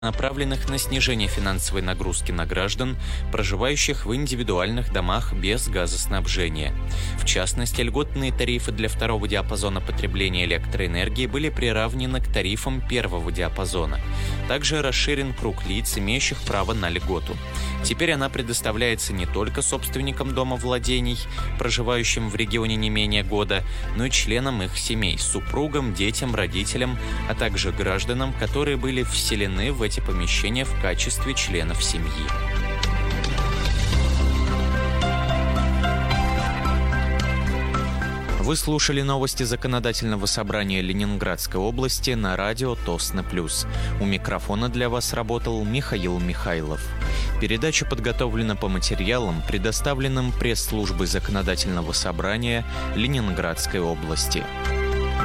направленных на снижение финансовой нагрузки на граждан, проживающих в индивидуальных домах без газоснабжения. В частности, льготные тарифы для второго диапазона потребления электроэнергии были приравнены к тарифам первого диапазона. Также расширен круг лиц, имеющих право на льготу. Теперь она предоставляется не только собственникам домовладений, проживающим в регионе не менее года, но и членам их семей, супругам, детям, родителям, а также гражданам, которые были вселены в эти помещения в качестве членов семьи. Вы слушали новости Законодательного собрания Ленинградской области на радио Тосно Плюс. У микрофона для вас работал Михаил Михайлов. Передача подготовлена по материалам, предоставленным пресс-службой Законодательного собрания Ленинградской области.